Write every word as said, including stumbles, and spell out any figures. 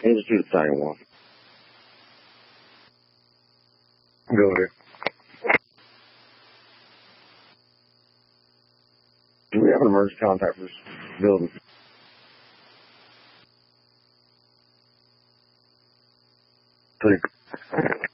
Let's just do the second one. Go here. Do we have an emergency contact for this building? Three.